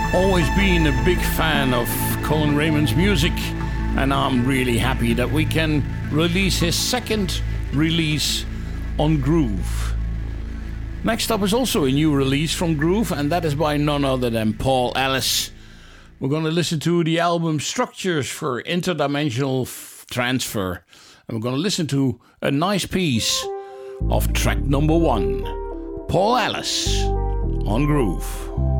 Always been a big fan of Colin Raymond's music, and I'm really happy that we can release his second release on Groove. Next up is also a new release from Groove, and that is by none other than Paul Ellis. We're going to listen to the album Structures for Interdimensional Transfer, and we're going to listen to a nice piece of track number 1, Paul Ellis on Groove.